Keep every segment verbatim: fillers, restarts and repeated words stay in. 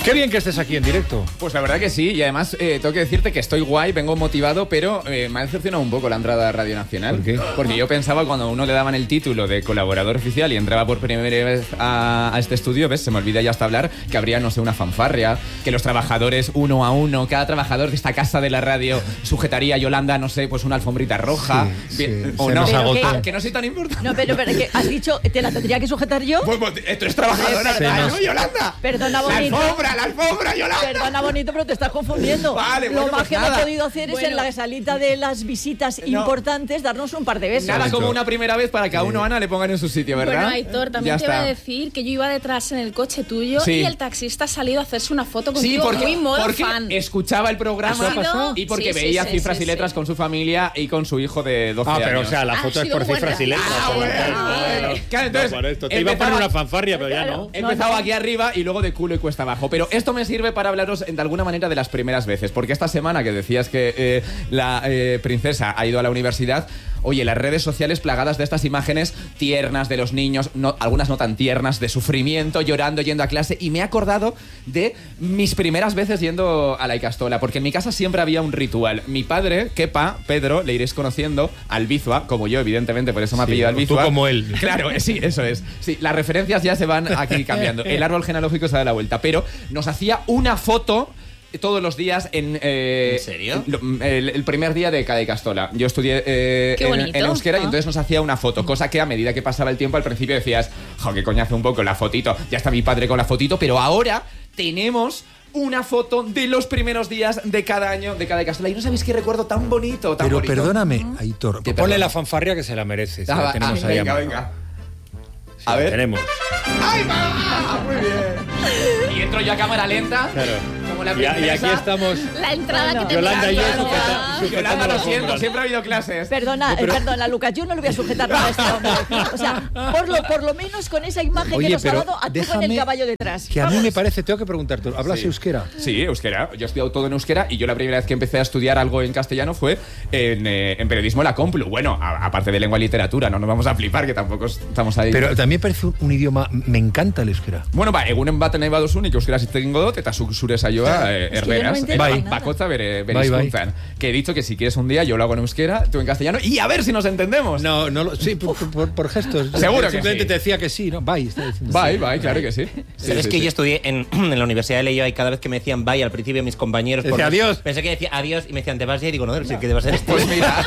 Qué bien que estés aquí en directo. Pues la verdad que sí, y además eh, tengo que decirte que estoy guay, vengo motivado, pero eh, me ha decepcionado un poco la entrada a Radio Nacional. ¿Por qué? Porque yo pensaba cuando a uno le daban el título de colaborador oficial y entraba por primera vez a, a este estudio, ves, se me olvida ya hasta hablar, que habría, no sé, una fanfarria, que los trabajadores uno a uno, cada trabajador de esta casa de la radio sujetaría a Yolanda, no sé, pues una alfombrita roja. Sí, bien, sí, o se no, nos agotó. Ah, que no soy tan importante. No, pero, pero que has dicho, ¿te la tendría que sujetar yo? Pues, pues, esto es trabajadora, Se ¿no, nos- Yolanda? Perdona, bonito. La alfombra, la alfombra, Yolanda. Perdona, bonito, pero te estás confundiendo. Vale, Lo bueno, más pues que nada. hemos podido hacer Bueno. es en la salita de las visitas No. importantes darnos un par de besos. Nada como una primera vez para que a uno, Ana, le pongan en su sitio, ¿verdad? Bueno, Aitor, también Ya te iba está. a decir que yo iba detrás en el coche tuyo Sí. y el taxista ha salido a hacerse una foto Sí, contigo porque, muy modo porque fan. escuchaba el programa ¿Ha sido? y porque Sí, sí, veía sí, cifras sí, y letras sí. con su familia y con su hijo de doce Ah, años. pero o sea, la Ha foto es sido por un buen cifras y letras. Ah, por lo bueno, tanto, bueno. Claro, entonces, no, por esto. Te iba a empezaba- poner una fanfarria, pero ya no. He empezado aquí arriba y luego de culo y cuesta abajo. Pero esto me sirve para hablaros de alguna manera de las primeras veces. Porque esta semana que decías que eh, la eh, princesa ha ido a la universidad, oye, las redes sociales plagadas de estas imágenes tiernas de los niños, no, algunas no tan tiernas, de sufrimiento, llorando, yendo a clase. Y me he acordado de mis primeras veces yendo a la Icastola. Porque en mi casa siempre había un ritual. Mi padre, Kepa, Pedro, le iréis conociendo, Albizua, como yo, evidentemente, por eso me ha Sí, pillado Albizua. tú como él. Claro, eh, sí, eso es. Sí, las referencias ya se van aquí cambiando. El árbol genealógico se da la vuelta. Pero nos hacía una foto todos los días en... eh, ¿En serio? lo- El, el primer día de cada Icastola. Yo estudié eh, Qué en, bonito. en euskera y Ah. entonces nos hacía una foto. Cosa que a medida que pasaba el tiempo al principio decías, jo, qué coñazo un poco la fotito. Ya está mi padre con la fotito, pero ahora tenemos una foto de los primeros días de cada año, de cada Icastola. Y no sabéis qué recuerdo tan bonito, tan Pero bonito. perdóname, Aitor, Te ponle perdono. la fanfarria que se la merece. Si Ah, la va, tenemos ah, ahí a venga, mano. venga. Sí, A la ver. tenemos. ¡Ahí va! Muy bien. Y entro yo a cámara lenta. Claro. Como la Y, a- y aquí princesa. estamos. La entrada No, no. que te Yolanda y yo encanta. sujeta- sujetando Yolanda, lo las siento, sombras. siempre ha habido clases. Perdona, eh, perdona, Lucas, yo no le voy a sujetar nada a este hombre. O sea, por lo, por lo menos con esa imagen Oye, que nos ha pero dado a tú con déjame el caballo detrás. Que a mí Vamos. me parece, tengo que preguntarte, ¿hablas Sí. euskera? Sí, euskera. Yo he estudiado todo en euskera y yo la primera vez que empecé a estudiar algo en castellano fue en, eh, en periodismo la Complu. Bueno, a- aparte de lengua y literatura, no nos vamos a flipar, que tampoco estamos ahí. Pero también parece un, un idioma, me encanta el euskera. Bueno, ba, egunen baten nahi baduzunik euskera hitz egingo dut eta zuk zure saioa eh, Es que yo no me erderaz. entero eh, de nada. bakotza bere, bere Bai, bai. hizkuntzan. Que he dicho que si quieres un día yo lo hago en euskera, tú en castellano y a ver si nos entendemos. No, no, lo- sí, por, por- por gestos. Seguro que Simplemente sí. te decía que sí, ¿no? Bye, está diciendo. Bye, bye, claro que sí. Sí, ¿Sabes sí, que sí. yo estudié en, en la Universidad de Leioa y cada vez que me decían bye al principio mis compañeros... Decía adiós. Pensé que decía adiós y me decían, ¿te vas ya? Y digo, no, sí, que debe ser este. Pues mira,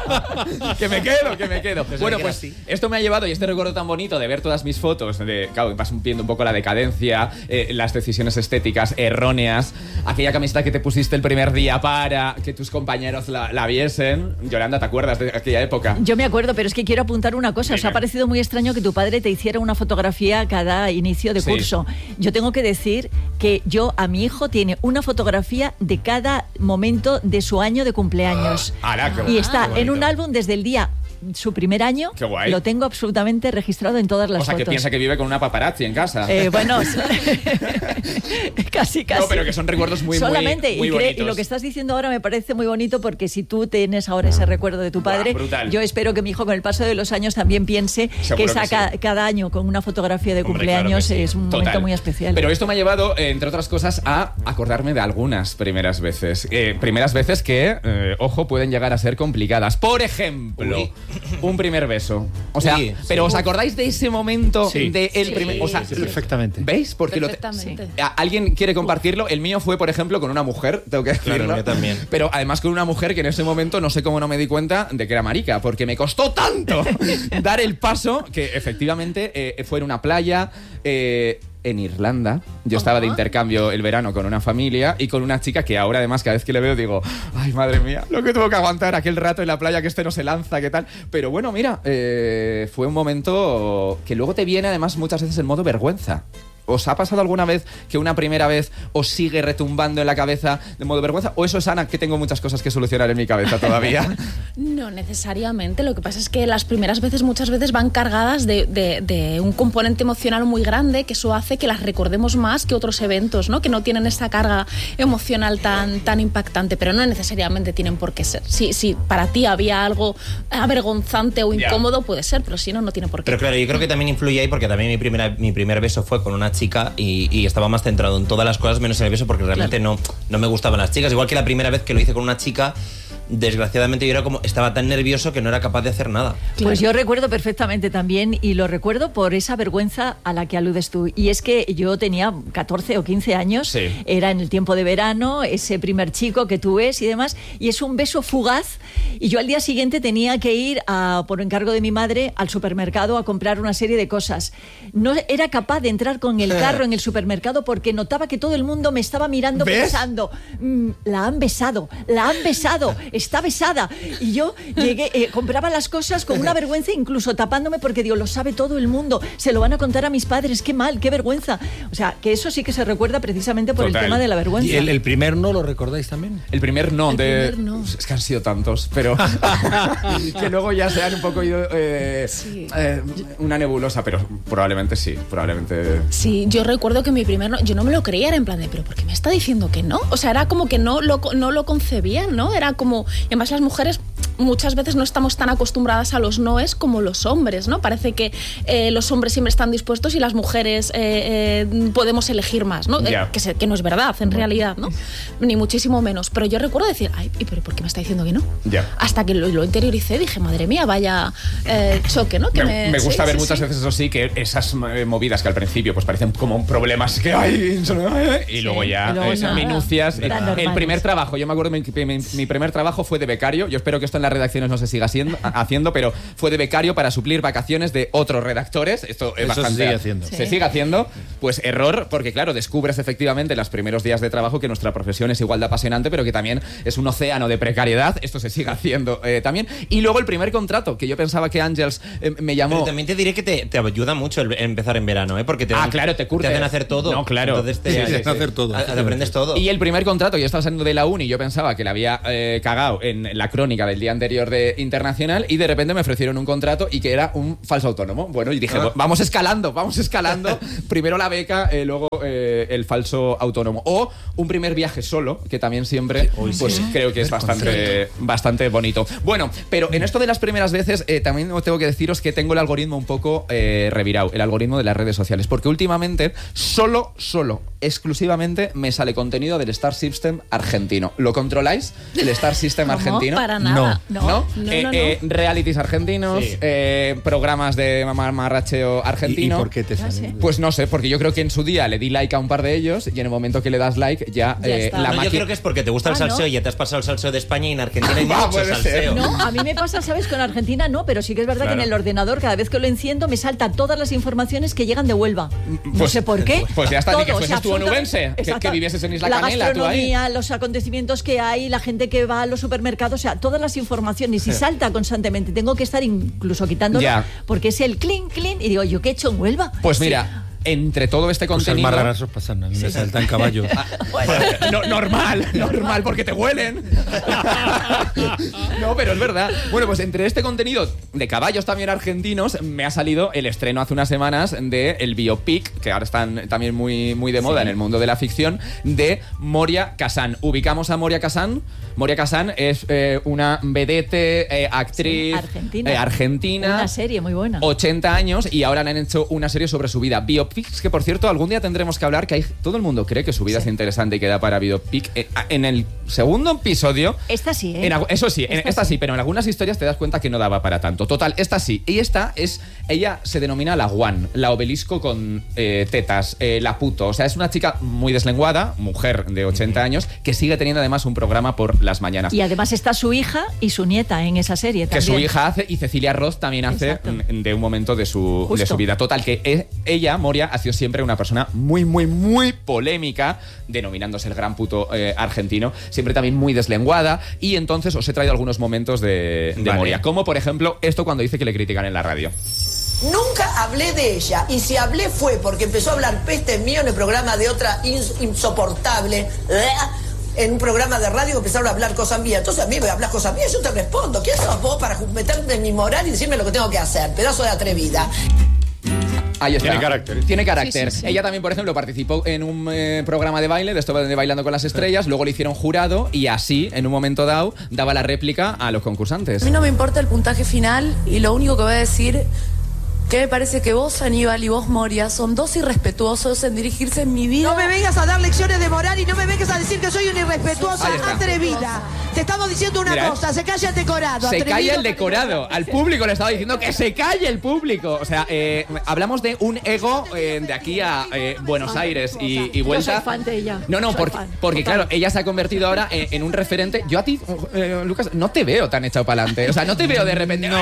que me quedo, que me quedo. Pues Bueno, me quedo pues así. esto me ha llevado, y este recuerdo tan bonito de ver todas mis fotos, de, claro, vas viendo un poco la decadencia, eh, las decisiones estéticas erróneas, aquella camiseta que te pusiste el primer día para que tus compañeros la, la viesen. Yolanda, ¿te acuerdas de aquella época? Yo me acuerdo, pero es que quiero apuntar una cosa. Os ha Venga. parecido muy extraño que tu padre te hiciera una fotografía cada inicio de Sí. curso. Yo tengo que decir que yo a mi hijo tiene una fotografía de cada momento de su año de cumpleaños. ¡Hala, qué Y está qué en un bonito! álbum desde el día su primer año. Qué guay. Lo tengo absolutamente registrado en todas las O sea, que fotos. piensa que vive con una paparazzi en casa. Eh, bueno, casi, casi. No, pero que son recuerdos muy, muy, Solamente, muy y, cre- bonitos. y lo que estás diciendo ahora me parece muy bonito porque si tú tienes ahora ese recuerdo de tu Buah, padre, brutal. yo espero que mi hijo con el paso de los años también piense Seguro que que saca sí. cada año con una fotografía de Hombre, cumpleaños claro que sí. es un Total. momento muy especial. Pero esto me ha llevado, eh, entre otras cosas, a acordarme de algunas primeras veces. Eh, primeras veces que, eh, ojo, pueden llegar a ser complicadas. Por ejemplo, Uy. un primer beso. O sea, Uy, sí. pero ¿os acordáis de ese momento Sí. de el Sí. primer? O sea, Sí, Perfectamente. ¿veis? Porque lo te- Perfectamente. ¿A- ¿Alguien quiere compartirlo? El mío fue, por ejemplo, con una mujer, tengo que decirlo. Claro, el mío también. Pero además con una mujer que en ese momento no sé cómo no me di cuenta de que era marica, porque me costó tanto dar el paso que efectivamente eh, fue en una playa eh, en Irlanda. Yo estaba de intercambio el verano con una familia y con una chica que ahora además cada vez que le veo digo, ay madre mía, lo que tuvo que aguantar aquel rato en la playa, que este no se lanza, qué tal. Pero bueno, mira, eh, fue un momento que luego te viene además muchas veces en modo vergüenza. ¿Os ha pasado alguna vez que una primera vez os sigue retumbando en la cabeza de modo vergüenza? ¿O eso es, Ana, que tengo muchas cosas que solucionar en mi cabeza todavía? No necesariamente, lo que pasa es que las primeras veces muchas veces van cargadas de, de- de un componente emocional muy grande, que eso hace que las recordemos más que otros eventos, ¿no? Que no tienen esa carga emocional tan, tan impactante, pero no necesariamente tienen por qué ser. Si, si para ti había algo avergonzante o Ya. incómodo, puede ser, pero si no, no tiene por qué. Pero claro, yo creo que también influye ahí porque también mi, primera, mi primer beso fue con una chica chica y, y estaba más centrado en todas las cosas menos en el beso porque realmente claro. no, no me gustaban las chicas. Igual que la primera vez que lo hice con una chica, desgraciadamente yo era como estaba tan nervioso que no era capaz de hacer nada. Pues yo recuerdo perfectamente también, y lo recuerdo por esa vergüenza a la que aludes tú, y es que yo tenía catorce o quince años, sí. era en el tiempo de verano, ese primer chico que tú ves y demás, y es un beso fugaz, y yo al día siguiente tenía que ir a, por encargo de mi madre al supermercado a comprar una serie de cosas. No era capaz de entrar con el carro en el supermercado porque notaba que todo el mundo me estaba mirando, ¿ves? Pensando, mmm, la han besado, la han besado, está besada. Y yo llegué, eh, compraba las cosas con una vergüenza, incluso tapándome, porque digo, lo sabe todo el mundo, se lo van a contar a mis padres, qué mal, qué vergüenza. O sea, que eso sí que se recuerda precisamente por Total. El tema de la vergüenza. ¿Y el, el primer no lo recordáis también? El primer no, el de... primer no. Es que han sido tantos, pero que luego ya se han un poco ido eh, sí. eh, una nebulosa, pero probablemente sí, probablemente... Sí, yo recuerdo que mi primer no, yo no me lo creía, era en plan de, pero ¿por qué me está diciendo que no? O sea, era como que no lo, no lo concebían, ¿no? Era como... Y además las mujeres muchas veces no estamos tan acostumbradas a los noes como los hombres, ¿no? Parece que eh, los hombres siempre están dispuestos y las mujeres eh, eh, podemos elegir más, ¿no? Yeah. Eh, que, se, que no es verdad, en realidad, ¿no? Ni muchísimo menos. Pero yo recuerdo decir, ay, ¿y pero por qué me está diciendo que no? Yeah. Hasta que lo, lo interioricé, dije, madre mía, vaya eh, choque, ¿no? Que me, me, me gusta sí, ver sí, muchas sí. veces, eso sí, que esas movidas que al principio pues parecen como problemas que hay y luego sí, ya y luego esas minucias. El primer normales. trabajo, yo me acuerdo, mi, mi, mi primer trabajo fue de becario. Yo espero que esto en las redacciones no se siga haciendo, haciendo pero fue de becario para suplir vacaciones de otros redactores. Esto es Eso bastante, se sigue haciendo. Se Sí. sigue haciendo. Pues error, porque claro, descubres efectivamente en los primeros días de trabajo que nuestra profesión es igual de apasionante, pero que también es un océano de precariedad. Esto se sigue haciendo eh, también. Y luego el primer contrato, que yo pensaba que Ángels eh, me llamó... Pero también te diré que te, te ayuda mucho el empezar en verano, ¿eh? Porque te, ah, claro, te curte. te hacen hacer todo. No, claro. Entonces te, sí, sí, sí, sí. hacer todo. A, te aprendes todo. Y el primer contrato, yo estaba saliendo de la uni, yo pensaba que la había eh, cagado en la crónica del día anterior de Internacional, y de repente me ofrecieron un contrato y que era un falso autónomo. Bueno, y dije, ah. vamos escalando, vamos escalando. Primero la beca, eh, luego eh, el falso autónomo. O un primer viaje solo, que también siempre, Uy, pues sí. creo que es bastante, bastante bonito. Bueno, pero en esto de las primeras veces, eh, también tengo que deciros que tengo el algoritmo un poco eh, revirado, el algoritmo de las redes sociales, porque últimamente solo, solo, exclusivamente me sale contenido del Star System argentino. ¿Lo controláis? ¿El Star System ¿Cómo? argentino? Para nada. No. ¿No? ¿No? No, eh, no, no. Eh, realities argentinos, sí. eh, programas de mamarracheo argentino. ¿Y, ¿Y por qué te sale? Pues no sé, porque yo creo que en su día le di like a un par de ellos y en el momento que le das like ya, Ya eh, está. la No, máquina... yo creo que es porque te gusta el Ah, salseo ¿no? y ya te has pasado el salseo de España, y en Argentina hay Ah, mucho puede ser. salseo. No, a mí me pasa, ¿sabes? Con Argentina no, pero sí que es verdad Claro. que en el ordenador, cada vez que lo enciendo, me saltan todas las informaciones que llegan de Huelva. No Pues- sé por qué. pues ya está, ni que Todo, fueses tú absolutamente- onubense, que- Exacto. que vivieses en Isla la Canela, tú ahí. gastronomía, los acontecimientos que hay, la gente que va a los supermercados, o sea, todas las informaciones, y salta constantemente. Tengo que estar incluso quitándolo, Ya. porque es el clean, clean, y digo, ¿yo qué he hecho en Huelva? Pues mira... Entre todo este Cosas contenido... más raras os pasan. A mí me saltan caballos. No, normal, normal, porque te huelen. No, pero es verdad. Bueno, pues entre este contenido de caballos también argentinos, me ha salido el estreno hace unas semanas de el biopic, que ahora están también muy, muy de moda sí. en el mundo de la ficción, de Moria Kazan. ¿Ubicamos a Moria Kazan? Moria Kazan es eh, una vedette, eh, actriz sí, argentina. Eh, argentina. Una serie muy buena. ochenta años, y ahora le han hecho una serie sobre su vida. Biopics que, por cierto, algún día tendremos que hablar, que hay, todo el mundo cree que su vida sí. es interesante y que da para biopic. Eh, en el segundo episodio... Esta sí, ¿eh? En, eso sí, esta, en, esta sí. sí, pero en algunas historias te das cuenta que no daba para tanto. Total, esta sí. Y esta es... Ella se denomina la Juan, la obelisco con eh, tetas, eh, la puto. O sea, es una chica muy deslenguada, mujer de ochenta años, que sigue teniendo además un programa por las mañanas. Y además está su hija y su nieta en esa serie también. Que su hija hace, y Cecilia Roth también hace Exacto. de un momento de su, de su vida. Total, que es, ella, Moria, ha sido siempre una persona muy, muy, muy polémica, denominándose el gran puto eh, argentino, siempre también muy deslenguada, y entonces os he traído algunos momentos de, de vale. Moria, como por ejemplo esto cuando dice que le critican en la radio. Nunca hablé de ella, y si hablé fue porque empezó a hablar peste mío en el programa de otra ins- insoportable, en un programa de radio empezaron a hablar cosas mías. Entonces a mí me hablas cosas mías, yo te respondo. ¿Quién sos vos para meterme en mi moral y decirme lo que tengo que hacer? Pedazo de atrevida. Ahí está. Tiene carácter. Tiene carácter. Sí, sí, sí. Ella también, por ejemplo, participó en un eh, programa de baile, de esto de Bailando con las Estrellas, luego le hicieron jurado, y así, en un momento dado, daba la réplica a los concursantes. A mí no me importa el puntaje final, y lo único que voy a decir que me parece que vos, Aníbal, y vos, Moria, son dos irrespetuosos en dirigirse en mi vida. No me vengas a dar lecciones de moral y no me vengas a decir que soy una irrespetuosa Ahí está. atrevida. Te estamos diciendo una Mira, cosa, se calla el decorado. Se atrevido, calla el que- decorado. Al público le estaba diciendo que se calle el público. O sea, eh, hablamos de un ego eh, de aquí a eh, Buenos Aires y, y vuelta. Yo soy fan de ella. No, no, Soy porque, fan. porque Total. claro, ella se ha convertido ahora en, en un referente. Yo a ti, eh, Lucas, no te veo tan echado para adelante. O sea, no te veo de repente. No.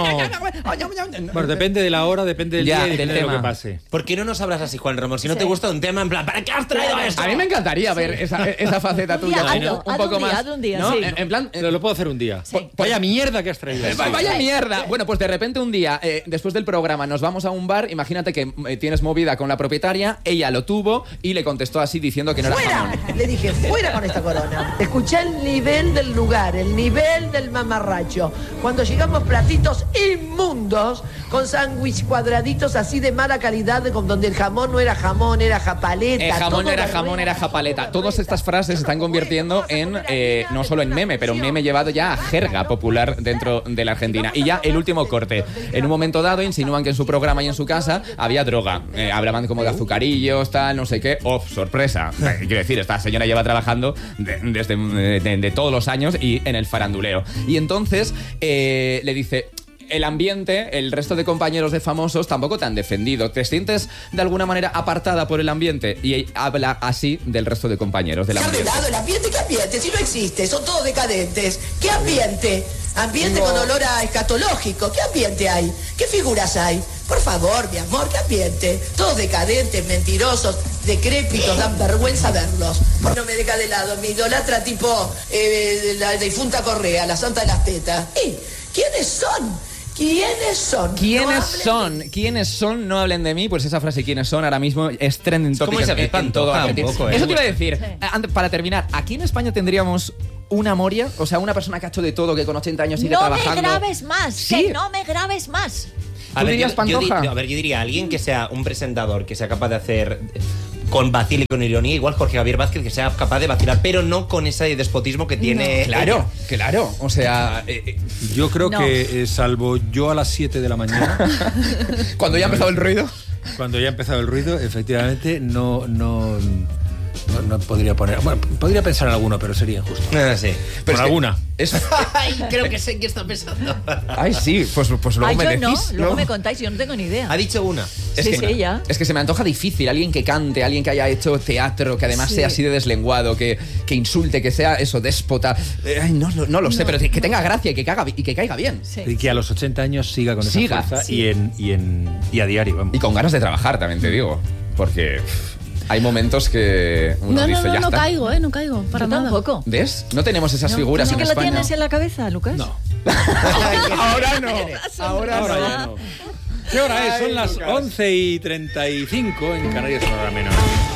Bueno, depende de la hora, depende del Ya, día y del depende de lo tema. que pase. ¿Por qué no nos hablas así, Juan Ramón? Si no Sí. te gusta un tema, en plan, ¿para qué has traído esto? A mí me encantaría ver esa, esa faceta Un tuya. día, ¿no? hazlo, un haz poco un día, más. haz un día, ¿no? sí. En, en plan. Pero lo puedo hacer un día. Sí. Vaya mierda que has traído. Eh, Sí. Vaya mierda. Bueno, pues de repente un día, eh, después del programa, nos vamos a un bar. Imagínate que eh, tienes movida con la propietaria. Ella lo tuvo y le contestó así diciendo que no era ¡Fuera! jamón. Le dije, fuera con esta corona. Escuché el nivel del lugar, el nivel del mamarracho. Cuando llegamos platitos inmundos, con sándwich cuadraditos así de mala calidad, con donde el jamón no era jamón, era japaleta. Eh, jamón todo no era berreta. jamón, era japaleta. Todas estas frases se están convirtiendo en, eh, no solo en meme, pero meme llevado ya a jerga popular dentro de la Argentina. Y ya el último corte. En un momento dado insinúan que en su programa y en su casa había droga. Eh, hablaban como de azucarillos, tal, no sé qué. ¡Oh, sorpresa! Eh, quiero decir, esta señora lleva trabajando de- desde de, de- de todos los años y en el faranduleo. Y entonces eh, le dice... El ambiente, el resto de compañeros de famosos tampoco te han defendido. ¿Te sientes de alguna manera apartada por el ambiente? Y habla así del resto de compañeros del ¿Qué ambiente. lado el ambiente? ¿Qué ambiente? Si no existe, son todos decadentes. ¿Qué ambiente? Ambiente con olor a escatológico. ¿Qué ambiente hay? ¿Qué figuras hay? Por favor, mi amor, ¿qué ambiente? Todos decadentes, mentirosos, decrépitos, dan vergüenza verlos. No me deja de lado, mi idolatra tipo eh, la difunta Correa, la santa de las tetas. ¿Y quiénes son? ¿Quiénes son? ¿Quiénes No hablen son? ¿Quiénes son? No hablen de mí. Pues esa frase, ¿quiénes son? Ahora mismo es trending topic como en, Isabel en todo Pantoja, Argentina. un poco, ¿eh? Eso te iba a decir. Eh, antes, para terminar, ¿aquí en España tendríamos una Moria? O sea, una persona que ha hecho de todo, que con ochenta años sigue No trabajando. me grabes más, Sí. que no me grabes más. A ¿Tú ver, dirías yo- yo di- Pantoja? no, a ver, yo diría alguien que sea un presentador, que sea capaz de hacer con vacil y con ironía, igual Jorge Javier Vázquez, que sea capaz de vacilar, pero no con ese despotismo que tiene. Claro, claro. O sea, eh, eh, Yo creo No. que, eh, salvo yo a las siete de la mañana, cuando ya ha empezado el ruido. cuando ya ha empezado el ruido, efectivamente no, no, no, no podría poner. Bueno, podría pensar en alguno, pero sería injusto. Ah, sí. Por es que- alguna. Es, Ay, creo que sé que está pensando. ay, sí, pues, pues luego Ay, me yo decís. no, luego ¿no? me contáis, yo no tengo ni idea. Ha dicho una. Es Sí, que, sí, ya. Es que se me antoja difícil, alguien que cante, alguien que haya hecho teatro, que además Sí. sea así de deslenguado, que, que insulte, que sea eso, déspota. Eh, ay, no, no, no lo sé, pero que tenga gracia y que, caga, y que caiga bien. Sí. Y que a los ochenta años siga con esa Siga, fuerza sí. y, en, y, en, y a diario, vamos. Y con ganas de trabajar, también te digo. Porque pff, hay momentos que uno No, no, dice, no, ya no está. caigo, ¿eh? No caigo, para Yo nada. tampoco. ¿Ves? No tenemos esas No, figuras ¿tú en sí que lo España. tienes en la cabeza, Lucas? No. Ahora no. Ahora, Ahora no. ya no. ¿Qué hora es? Ay, Son las Lucas. once y treinta y cinco en Canarias, una hora menos.